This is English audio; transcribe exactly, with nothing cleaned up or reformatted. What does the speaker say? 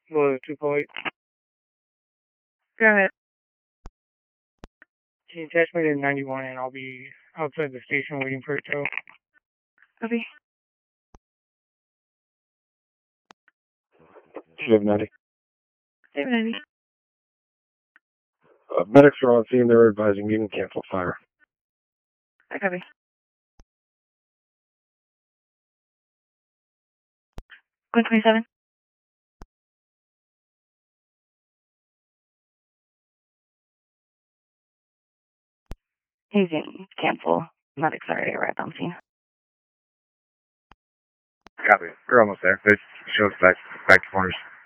Well, two point. Go ahead. Can you attach me to ninety-one and I'll be outside the station waiting for a tow? Copy. seven ninety. seven ninety. Uh, medics are on scene. They're advising you can cancel fire. I copy. one twenty-seven. He's in cancel. Medics already arrived on scene. Copy. We're almost there. They show us back, back to corners.